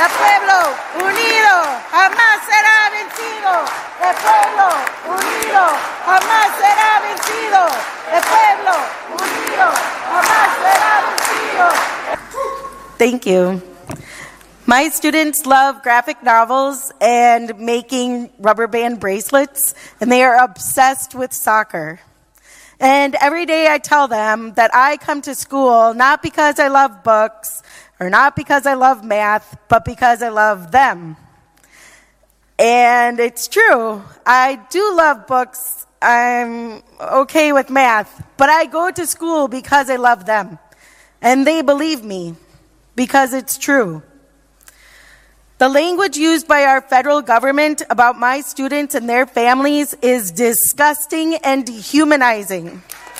El pueblo unido jamás será vencido. El pueblo unido jamás será vencido. El pueblo unido jamás será vencido. Thank you. My students love graphic novels and making rubber band bracelets, and they are obsessed with soccer. And every day I tell them that I come to school not because I love books or not because I love math, but because I love them. And it's true. I do love books. I'm okay with math, but I go to school because I love them. And they believe me because it's true. The language used by our federal government about my students and their families is disgusting and dehumanizing.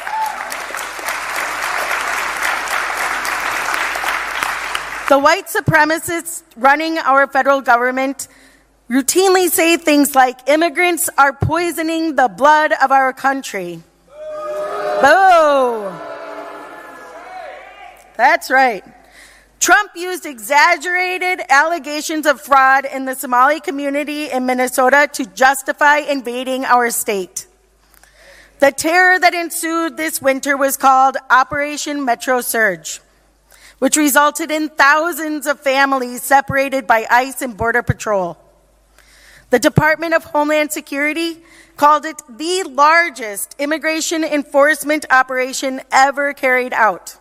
The white supremacists running our federal government routinely say things like, immigrants are poisoning the blood of our country. Boo! That's right. Trump used exaggerated allegations of fraud in the Somali community in Minnesota to justify invading our state. The terror that ensued this winter was called Operation Metro Surge, which resulted in thousands of families separated by ICE and Border Patrol. The Department of Homeland Security called it the largest immigration enforcement operation ever carried out.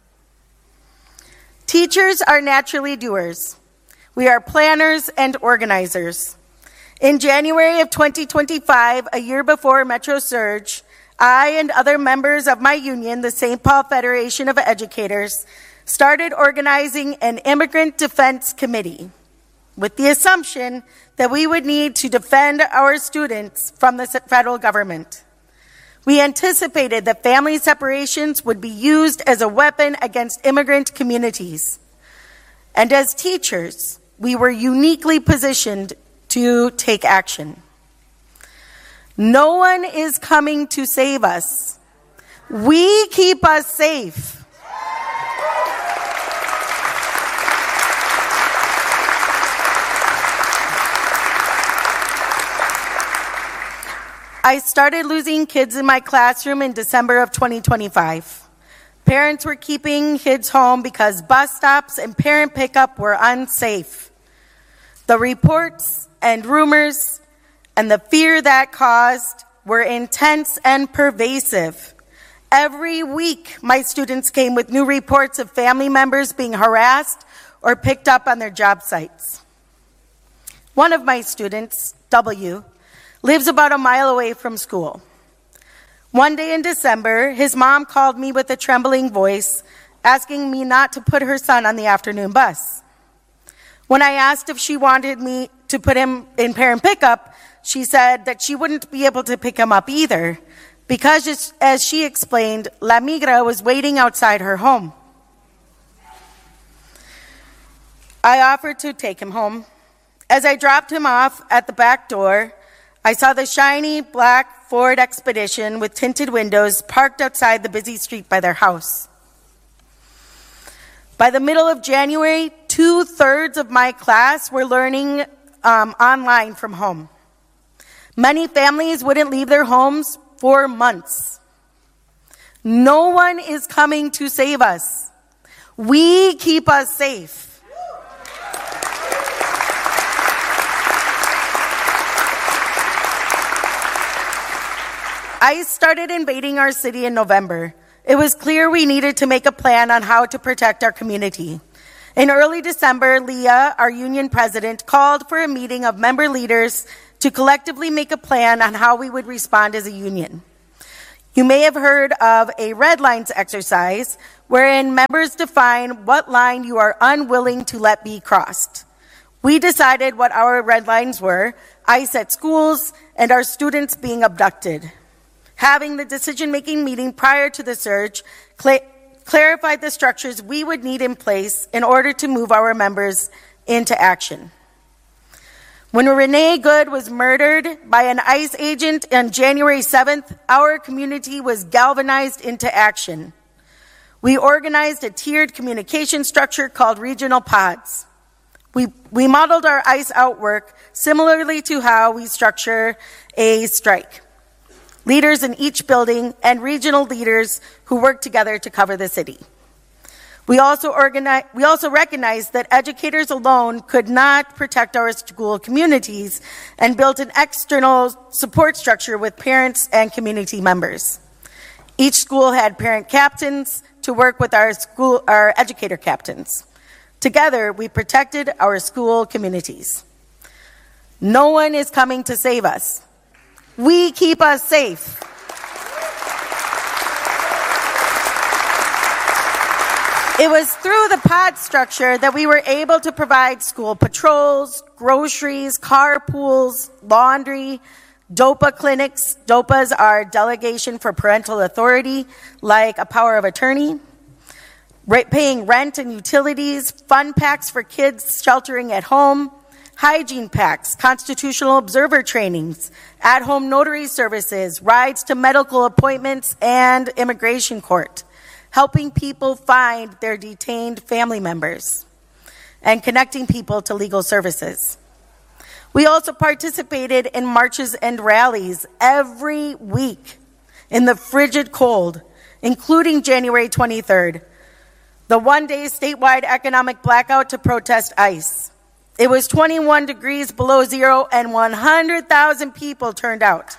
Teachers are naturally doers. We are planners and organizers. In January of 2025, a year before Metro Surge, I and other members of my union, the St. Paul Federation of Educators, started organizing an immigrant defense committee with the assumption that we would need to defend our students from the federal government. We anticipated that family separations would be used as a weapon against immigrant communities. And as teachers, we were uniquely positioned to take action. No one is coming to save us. We keep us safe. I started losing kids in my classroom in December of 2025. Parents were keeping kids home because bus stops and parent pickup were unsafe. The reports and rumors and the fear that caused were intense and pervasive. Every week, my students came with new reports of family members being harassed or picked up on their job sites. One of my students, W, lives about a mile away from school. One day in December, his mom called me with a trembling voice, asking me not to put her son on the afternoon bus. When I asked if she wanted me to put him in parent pickup, she said that she wouldn't be able to pick him up either, because as she explained, La Migra was waiting outside her home. I offered to take him home. As I dropped him off at the back door, I saw the shiny black Ford Expedition with tinted windows parked outside the busy street by their house. By the middle of January, 2/3 of my class were learning online from home. Many families wouldn't leave their homes for months. No one is coming to save us. We keep us safe. ICE started invading our city in November. It was clear we needed to make a plan on how to protect our community. In early December, Leah, our union president, called for a meeting of member leaders to collectively make a plan on how we would respond as a union. You may have heard of a red lines exercise, wherein members define what line you are unwilling to let be crossed. We decided what our red lines were: ICE at schools and our students being abducted. Having the decision-making meeting prior to the surge clarified the structures we would need in place in order to move our members into action. When Renee Good was murdered by an ICE agent on January 7th, our community was galvanized into action. We organized a tiered communication structure called regional pods. We modeled our ICE out work similarly to how we structure a strike. Leaders in each building and regional leaders who work together to cover the city. We also recognized that educators alone could not protect our school communities and built an external support structure with parents and community members. Each school had parent captains to work with our educator captains. Together, we protected our school communities. No one is coming to save us. We keep us safe. It was through the pod structure that we were able to provide school patrols, groceries, carpools, laundry, DOPA clinics. DOPAs are delegation for parental authority, like a power of attorney. Paying rent and utilities, fun packs for kids sheltering at home, hygiene packs, constitutional observer trainings, at-home notary services, rides to medical appointments and immigration court, helping people find their detained family members, and connecting people to legal services. We also participated in marches and rallies every week in the frigid cold, including January 23rd, the one-day statewide economic blackout to protest ICE. It was 21 degrees below zero and 100,000 people turned out.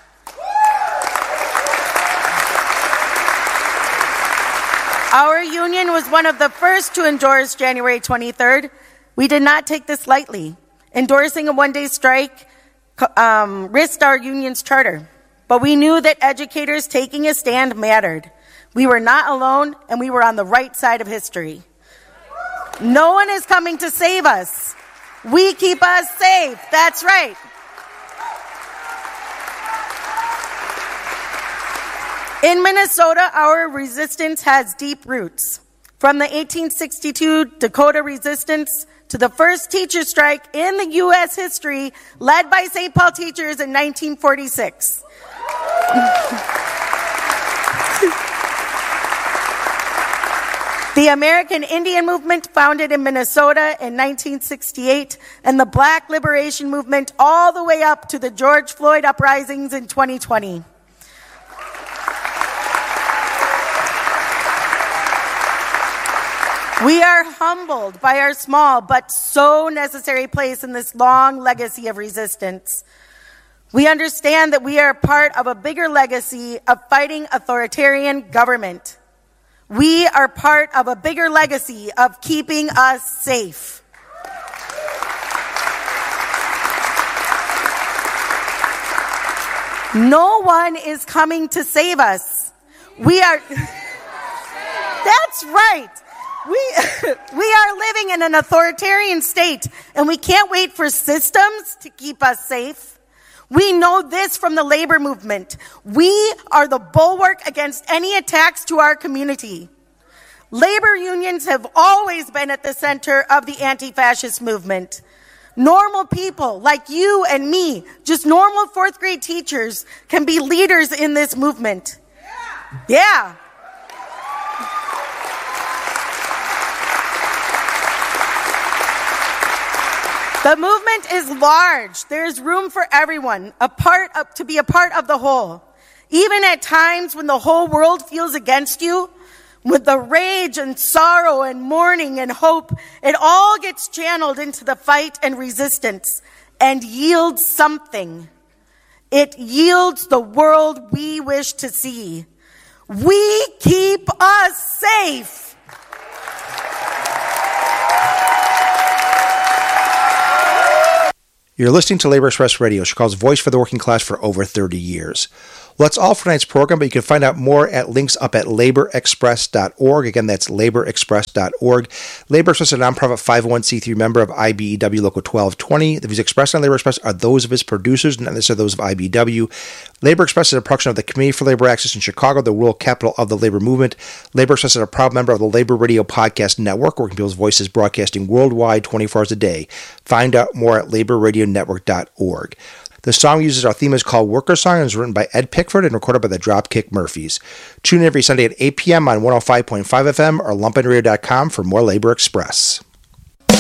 Our union was one of the first to endorse January 23rd. We did not take this lightly. Endorsing a one-day strike risked our union's charter, but we knew that educators taking a stand mattered. We were not alone, and we were on the right side of history. No one is coming to save us. We keep us safe. That's right. In Minnesota, our resistance has deep roots. From the 1862 Dakota resistance to the first teacher strike in the U.S. history, led by St. Paul teachers in 1946. The American Indian Movement, founded in Minnesota in 1968, and the Black Liberation Movement all the way up to the George Floyd uprisings in 2020. We are humbled by our small but so necessary place in this long legacy of resistance. We understand that we are part of a bigger legacy of fighting authoritarian government. We are part of a bigger legacy of keeping us safe. No one is coming to save us. We are... That's right. We are living in an authoritarian state, and we can't wait for systems to keep us safe. We know this from the labor movement. We are the bulwark against any attacks to our community. Labor unions have always been at the center of the anti-fascist movement. Normal people like you and me, just normal fourth grade teachers, can be leaders in this movement. Yeah. The movement is large. There's room for everyone, to be a part of the whole. Even at times when the whole world feels against you, with the rage and sorrow and mourning and hope, it all gets channeled into the fight and resistance and yields something. It yields the world we wish to see. We keep us safe. You're listening to Labor Express Radio, Chicago's voice for the working class for over 30 years. Well, that's all for tonight's program, but you can find out more at links up at laborexpress.org. Again, that's laborexpress.org. Labor Express is a nonprofit 501c3 member of IBEW Local 1220. The views expressed on Labor Express are those of its producers, not necessarily those of IBEW. Labor Express is a production of the Committee for Labor Access in Chicago, the rural capital of the labor movement. Labor Express is a proud member of the Labor Radio Podcast Network, working people's voices broadcasting worldwide 24 hours a day. Find out more at laborradionetwork.org. The song uses our theme is called Worker Song and is written by Ed Pickford and recorded by the Dropkick Murphys. Tune in every Sunday at 8 p.m. on 105.5 FM or lumpenradio.com for more Labor Express.